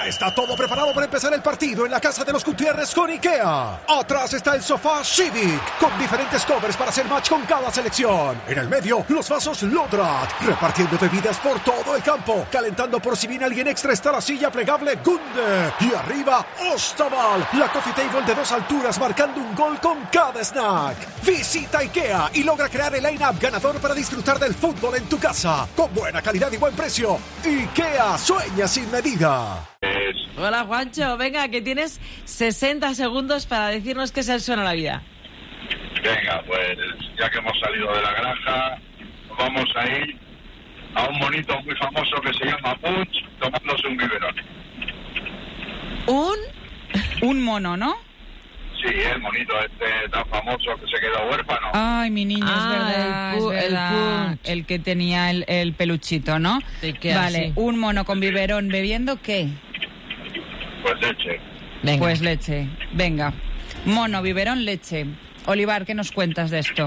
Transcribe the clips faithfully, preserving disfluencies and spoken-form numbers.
Ya está todo preparado para empezar el partido en la casa de los Gutiérrez con IKEA. Atrás está el sofá Civic, con diferentes covers para hacer match con cada selección. En el medio, los vasos Lodrat, repartiendo bebidas por todo el campo. Calentando por si viene alguien extra está la silla plegable Gunde. Y arriba, Ostaval, la coffee table de dos alturas marcando un gol con cada snack. Visita IKEA y logra crear el line-up ganador para disfrutar del fútbol en tu casa. Con buena calidad y buen precio. IKEA, sueña sin medida. Hola, Juancho. Venga, que tienes sesenta segundos para decirnos qué es el suena la vida. Venga, pues ya que hemos salido de la granja, vamos a ir a un monito muy famoso que se llama Punch, tomándose un biberón. ¿Un? Un mono, ¿no? Sí, el monito este tan famoso que se quedó huérfano. Ay, mi niño, Ah, es verdad, el pu- es verdad. el Punch. El que tenía el, el peluchito, ¿no? Sí, que vale, así. un mono con biberón bebiendo, ¿qué? Pues leche. Venga. Pues leche. Venga. Mono, biberón, leche. Olivar, ¿qué nos cuentas de esto?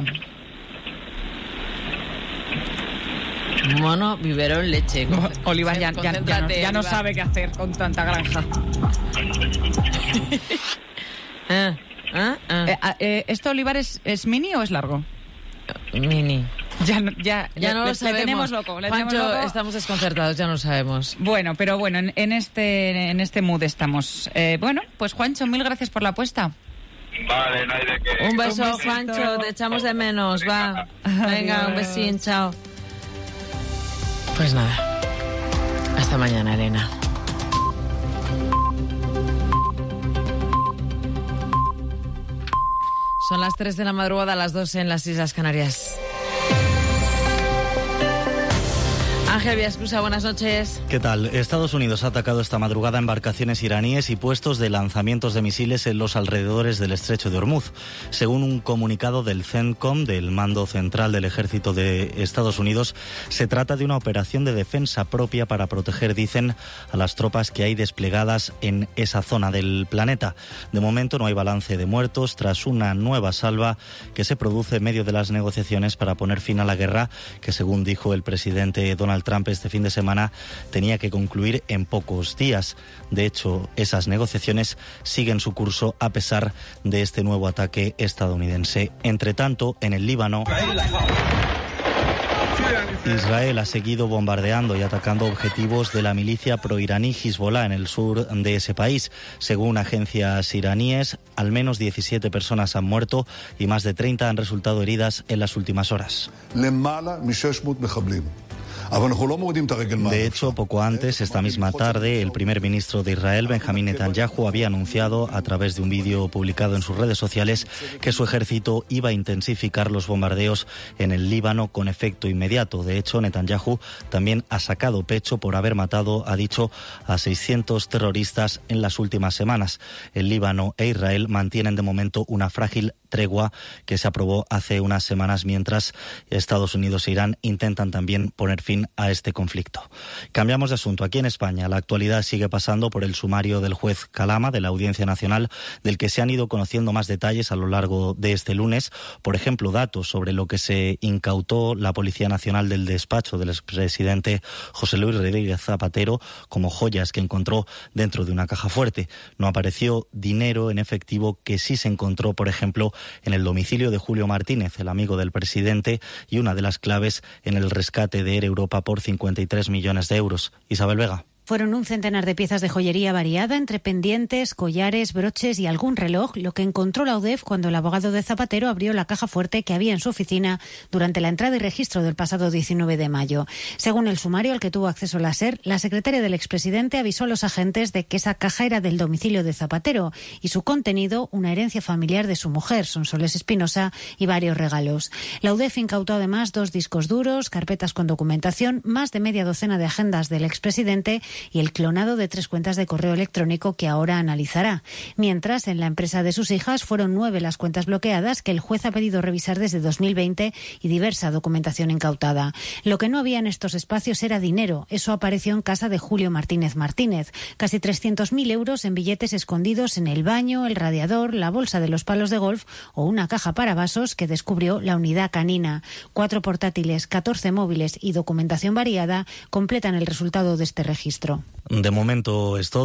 Mono, biberón, leche. Olivar ya, ya, ya, no, Concéntrate, ya no Olivar. sabe qué hacer con tanta granja. Ah, ah, ah. Eh, ah, eh, ¿Esto, Olivar, es, es mini o es largo? Mini. Ya, no- ya, Ya le- no le- lo sabemos. Le tenemos loco. Le Juancho, tenemos loco. estamos desconcertados, ya no lo sabemos. Bueno, pero bueno, en, en este en este mood estamos. Eh, bueno, pues Juancho, mil gracias por la apuesta. Vale, no hay de qué. Un beso, Un besito. Juancho, te echamos de menos, va. Venga, un Adiós. besín, chao. Pues nada. Hasta mañana, Elena. Son las tres de la madrugada, las dos en las Islas Canarias. Ángel Villaescusa, buenas noches. ¿Qué tal? Estados Unidos ha atacado esta madrugada embarcaciones iraníes y puestos de lanzamientos de misiles en los alrededores del estrecho de Hormuz. Según un comunicado del CENTCOM, del Mando Central del Ejército de Estados Unidos, se trata de una operación de defensa propia para proteger, dicen, a las tropas que hay desplegadas en esa zona del planeta. De momento no hay balance de muertos tras una nueva salva que se produce en medio de las negociaciones para poner fin a la guerra que, según dijo el presidente Donald Trump este fin de semana, tenía que concluir en pocos días. De hecho, esas negociaciones siguen su curso a pesar de este nuevo ataque estadounidense. Entre tanto, en el Líbano, Israel ha seguido bombardeando y atacando objetivos de la milicia proiraní Hezbollah en el sur de ese país. Según agencias iraníes, al menos diecisiete personas han muerto y más de treinta han resultado heridas en las últimas horas. De hecho, poco antes, esta misma tarde, el primer ministro de Israel, Benjamín Netanyahu, había anunciado a través de un vídeo publicado en sus redes sociales que su ejército iba a intensificar los bombardeos en el Líbano con efecto inmediato. De hecho, Netanyahu también ha sacado pecho por haber matado, ha dicho, a seiscientos terroristas en las últimas semanas. El Líbano e Israel mantienen de momento una frágil tregua que se aprobó hace unas semanas mientras Estados Unidos e Irán intentan también poner fin a este conflicto. Cambiamos de asunto. Aquí en España la actualidad sigue pasando por el sumario del juez Calama de la Audiencia Nacional, del que se han ido conociendo más detalles a lo largo de este lunes. Por ejemplo, datos sobre lo que se incautó la Policía Nacional del despacho del expresidente José Luis Rodríguez Zapatero como joyas que encontró dentro de una caja fuerte. No apareció dinero en efectivo que sí se encontró, por ejemplo, en el domicilio de Julio Martínez, el amigo del presidente, y una de las claves en el rescate de Air Europa por cincuenta y tres millones de euros. Isabel Vega. Fueron un centenar de piezas de joyería variada entre pendientes, collares, broches y algún reloj, lo que encontró la U D E F cuando el abogado de Zapatero abrió la caja fuerte que había en su oficina durante la entrada y registro del pasado diecinueve de mayo. Según el sumario al que tuvo acceso la SER, la secretaria del expresidente avisó a los agentes de que esa caja era del domicilio de Zapatero y su contenido una herencia familiar de su mujer, Sonsoles Espinosa, y varios regalos. La U D E F incautó además dos discos duros, carpetas con documentación, más de media docena de agendas del expresidente y el clonado de tres cuentas de correo electrónico que ahora analizará. Mientras, en la empresa de sus hijas fueron nueve las cuentas bloqueadas que el juez ha pedido revisar desde dos mil veinte y diversa documentación incautada. Lo que no había en estos espacios era dinero. Eso apareció en casa de Julio Martínez Martínez. Casi trescientos mil euros en billetes escondidos en el baño, el radiador, la bolsa de los palos de golf o una caja para vasos que descubrió la unidad canina. Cuatro portátiles, catorce móviles y documentación variada completan el resultado de este registro. De momento es todo.